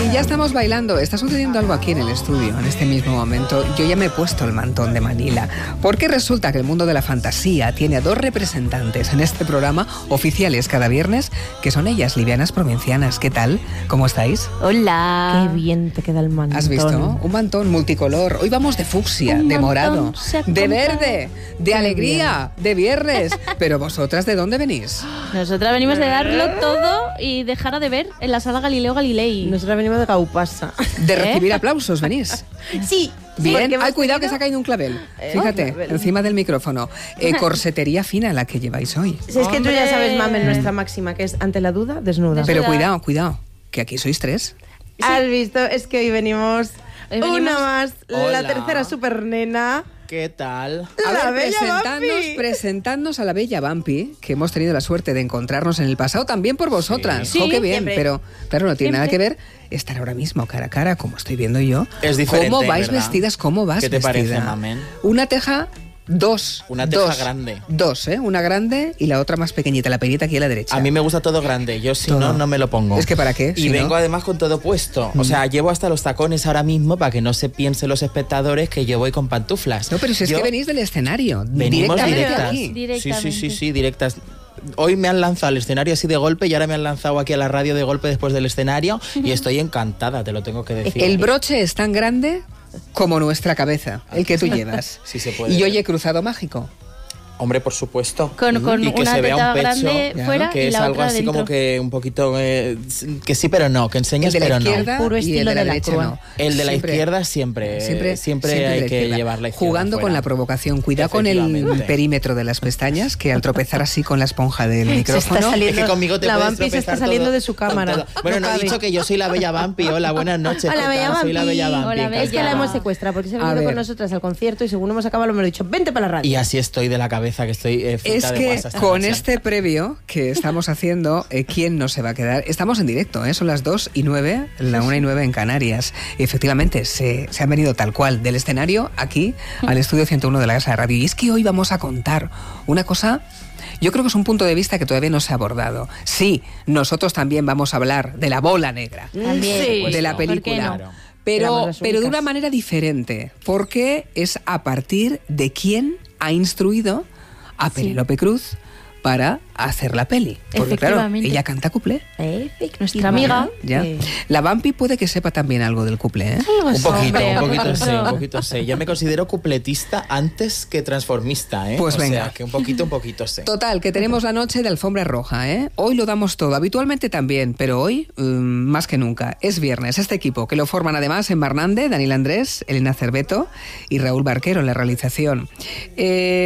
Y ya estamos bailando. Está sucediendo algo aquí en el estudio, en este mismo momento. Yo ya me he puesto el mantón de Manila, porque resulta que el mundo de la fantasía tiene a dos representantes en este programa, oficiales cada viernes, que son ellas, livianas provincianas. ¿Qué tal? ¿Cómo estáis? Hola. Qué bien te queda el mantón. ¿Has visto? Un mantón multicolor. Hoy vamos de fucsia, de morado, de verde, de alegría, de viernes. Pero vosotras, ¿de dónde venís? Nosotras venimos de darlo todo y dejar de ver en la sala Galileo Galilei. Nosotros venimos de Gaupasa. De recibir aplausos, venís. Sí. Bien, ay, cuidado que se ha caído un clavel. Fíjate, encima del micrófono. Corsetería fina la que lleváis hoy. Si es que tú ya sabes, Mamel, nuestra máxima, que es ante la duda, desnuda. Pero cuidado, que aquí sois tres. Sí. ¿Has visto? Es que hoy venimos una más, Hola. la tercera super nena. ¿Qué tal? A ver, Bella presentadnos a la bella Vampi, que hemos tenido la suerte de encontrarnos en el pasado, también por vosotras. Sí, qué bien, siempre. pero claro, no tiene nada que ver estar ahora mismo cara a cara, como estoy viendo yo. Es diferente, ¿Cómo vais ¿verdad? vestidas? ¿Cómo vas ¿Qué te vestida? parece, Mamen? Una teja... Dos. Una teja grande. Dos, ¿eh? Una grande y la otra más pequeñita, la pequeñita aquí a la derecha. A mí me gusta todo grande, yo si Todo. no me lo pongo. Es que ¿para qué? Y Si vengo no. además con todo puesto. O sea, llevo hasta los tacones ahora mismo para que no se piensen los espectadores que yo voy con pantuflas. No, pero si es Yo- que venís del escenario. Venimos directamente directas. aquí. Directamente. Sí, directas. Hoy me han lanzado al escenario así de golpe y ahora me han lanzado aquí a la radio de golpe después del escenario y estoy encantada, te lo tengo que decir. El broche es tan grande como nuestra cabeza, el que tú llevas. Sí se puede Y ver. oye, cruzado mágico. Hombre, por supuesto. Con Y que una se vea teta un pecho, grande ya, fuera que y es la algo otra así dentro. como que un poquito que sí pero no, que El enseñas de la pero no. izquierda Puro y el estilo de la de la derecha crua. no. El de la Siempre- izquierda siempre hay la que izquierda. llevar la izquierda Jugando con fuera. la provocación. Cuidado con el Efectivamente. perímetro de las pestañas, que al tropezar así con la esponja del Se micrófono... está saliendo, Es que conmigo te la puedes Vampi se está tropezar saliendo todo- de su con cámara. todo. Bueno, no he cabe. dicho que yo soy la bella Vampi. Hola, buenas noches. Hola, ¿qué tal? bella Soy la Vampi. bella Vampi. Hola, Es que la hemos secuestrado porque se ha A venido ver. con nosotras al concierto y según hemos acabado lo hemos dicho, vente para la radio. Y así estoy de la cabeza, que estoy Es fruta de que guasa esta con noche. este previo que estamos haciendo, ¿quién no se va a quedar? Estamos en directo, ¿eh? Son las 2:09, la 1:09 en Canarias. Y efectivamente, se han venido tal cual del escenario aquí al estudio 101 de la Casa de Radio. Y es que hoy vamos a contar una cosa... Yo creo que es un punto de vista que todavía no se ha abordado. Sí, nosotros también vamos a hablar de la bola negra, También. Sí. de la ¿Por qué película. no? Pero Éramos las de únicas. una manera diferente, porque es a partir de quién ha instruido a Penélope Cruz para hacer la peli. Porque claro, Efectivamente. ella canta cuplé. Nuestra amiga. ¿Ya? La Vampi puede que sepa también algo del cuplé, ¿eh? Un poquito, Hombre, un poquito sé. Yo me considero cupletista antes que transformista, ¿eh? Pues o venga. sea, que un poquito sé. Total, que tenemos la noche de alfombra roja, ¿eh? Hoy lo damos todo, habitualmente también, pero hoy más que nunca. Es viernes, este equipo que lo forman además en Barnande, Daniel Andrés, Elena Cerveto y Raúl Barquero en la realización.